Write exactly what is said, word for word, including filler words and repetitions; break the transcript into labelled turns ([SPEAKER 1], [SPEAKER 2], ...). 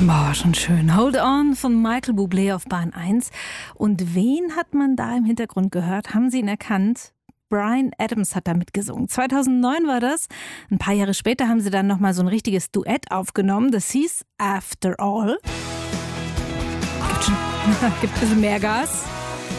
[SPEAKER 1] Boah, schon schön. Hold On von Michael Bublé auf Bahn eins. Und wen hat man da im Hintergrund gehört? Haben Sie ihn erkannt? Bryan Adams hat da mitgesungen. zweitausendneun war das. Ein paar Jahre später haben sie dann nochmal so ein richtiges Duett aufgenommen. Das hieß After All. Gibt schon, gibt ein bisschen mehr Gas.